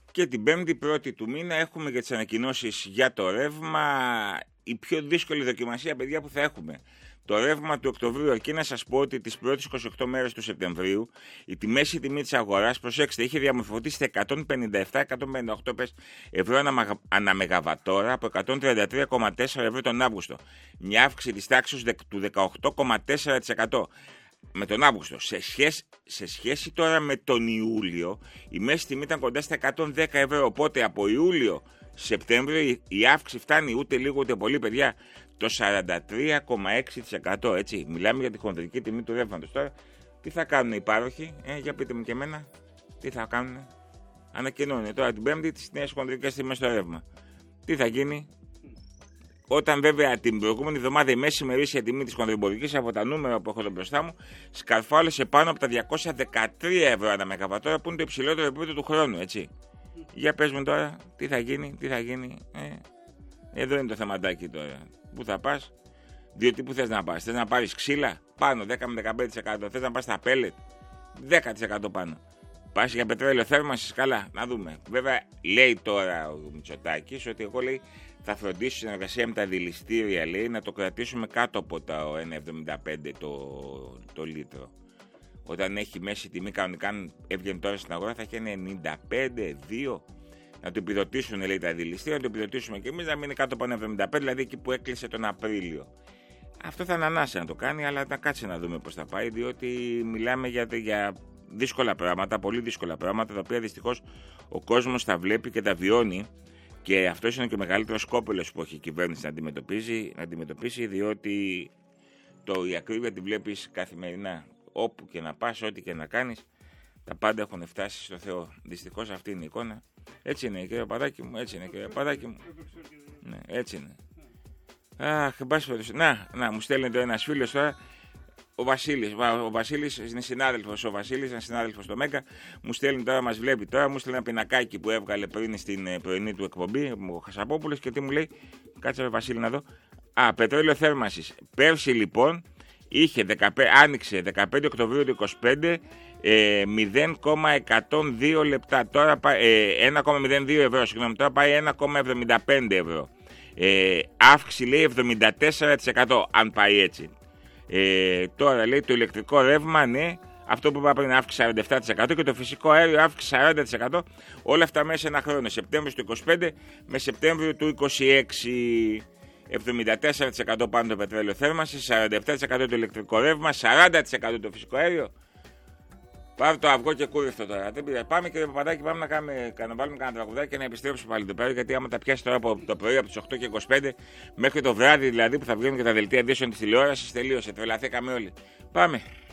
Και την 5η του μήνα έχουμε για τις ανακοινώσεις για το ρεύμα. Η πιο δύσκολη δοκιμασία, παιδιά, που θα έχουμε. Το ρεύμα του Οκτωβρίου, αρκεί να σας πω ότι τις πρώτες 28 μέρες του Σεπτεμβρίου η μέση τιμή της αγοράς, προσέξτε, είχε διαμορφωθεί στα 157-158 ευρώ ανά μεγαβατόρα από 133,4 ευρώ τον Αύγουστο. Μια αύξηση της τάξης του 18,4%. Με τον Αύγουστο. Σε σχέση τώρα με τον Ιούλιο, η μέση τιμή ήταν κοντά στα 110 ευρώ. Οπότε από Ιούλιο Σεπτέμβριο η αύξηση φτάνει ούτε λίγο ούτε πολύ, παιδιά, το 43,6%. Έτσι. Μιλάμε για τη χονδρική τιμή του ρεύματος. Τώρα, τι θα κάνουν οι πάροχοι, για πείτε μου και εμένα, τι θα κάνουν. Ανακοινώνουν τώρα την Πέμπτη τις νέες χονδρικές τιμές στο ρεύμα. Τι θα γίνει. Όταν βέβαια την προηγούμενη εβδομάδα η μέση ημερήσια τιμή της χονδρεμπορικής από τα νούμερα που έχω εδώ μπροστά μου σκαρφάλωσε πάνω από τα 213 ευρώ ανά μεγαβατόρα, που είναι το υψηλότερο επίπεδο του χρόνου, έτσι. Για πες μου τώρα, τι θα γίνει. Εδώ είναι το θεματάκι τώρα. Πού θα πας, διότι πού θες να πας. Θες να πάρεις ξύλα πάνω 10 με 15%. Θες να πας στα πέλετ 10% πάνω. Πας για πετρέλαιο θέρμανσης, καλά, να δούμε. Βέβαια λέει τώρα ο Μητσοτάκης ότι εγώ, λέει, θα φροντίσω στην συνεργασία με τα δηληστήρια, λέει, να το κρατήσουμε κάτω από τα 1,75 το λίτρο. Όταν έχει μέση τιμή κανονικά, αν έβγαινε τώρα στην αγορά, θα έχει ένα 95-2. Να το επιδοτήσουν, λέει, τα δηληστήρια, να το επιδοτήσουμε και εμείς, να μείνει κάτω από 1,75, δηλαδή εκεί που έκλεισε τον Απρίλιο. Αυτό θα είναι ανάσα να το κάνει, αλλά να κάτσε να δούμε πώς θα πάει, διότι μιλάμε για δύσκολα πράγματα, πολύ δύσκολα πράγματα, τα οποία δυστυχώς ο κόσμος τα βλέπει και τα βιώνει. Και αυτό είναι και ο μεγαλύτερος κόπελος που έχει η κυβέρνηση να αντιμετωπίσει, διότι η ακρίβεια τη βλέπεις καθημερινά. Όπου και να πας, ό,τι και να κάνεις, τα πάντα έχουν φτάσει στο Θεό. Δυστυχώς αυτή είναι η εικόνα. Έτσι είναι, κύριε Παπαδάκη μου, Ναι, έτσι είναι. Αχ, να, μου στέλνει ένας φίλος τώρα. Ο Βασίλης είναι συνάδελφος, είναι συνάδελφος στο Μέγκα, μου στέλνει τώρα, μας βλέπει τώρα, μου στέλνει ένα πινακάκι που έβγαλε πριν στην πρωινή του εκπομπή, ο Χασαπόπουλος, και τι μου λέει, κάτσε Βασίλη να δω, πετρέλαιο θέρμανσης. Πέρσι λοιπόν άνοιξε 15 Οκτωβρίου του 25, 0,102 λεπτά, τώρα 1,02 ευρώ, συγγνώμη, τώρα πάει 1,75 ευρώ. Αύξηση, λέει, 74%, αν πάει έτσι. Τώρα, λέει, το ηλεκτρικό ρεύμα, ναι, αυτό που είπα πριν, αύξηση 47% και το φυσικό αέριο αύξηση 40%. Όλα αυτά μέσα σε ένα χρόνο, Σεπτέμβριο του 25 με Σεπτέμβριο του 26. 74% πάνω το πετρέλαιο θέρμανσης, 47% το ηλεκτρικό ρεύμα, 40% το φυσικό αέριο. Πάρε το αυγό και κούριφτο τώρα. Δεν πειράζει. Πάμε, κύριε Παπαδάκη, πάμε να βάλουμε κανένα τραγουδάκι και να επιστρέψουμε πάλι το πέρα. Γιατί άμα τα πιάσει τώρα από το πρωί από τις 8:25 μέχρι το βράδυ, δηλαδή που θα βγαίνουν και τα δελτία ειδήσεων της τηλεόρασης, τελείωσε. Τρελαθήκαμε όλοι. Πάμε.